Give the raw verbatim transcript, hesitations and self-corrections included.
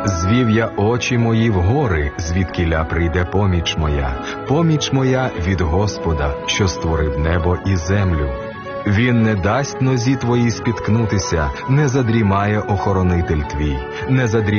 Звів я очі мої в гори, звідкіля прийде поміч моя. Поміч моя від Господа, що створив небо і землю. Він не дасть нозі твоїй спіткнутися, не задрімає охоронитель твій, не задрімає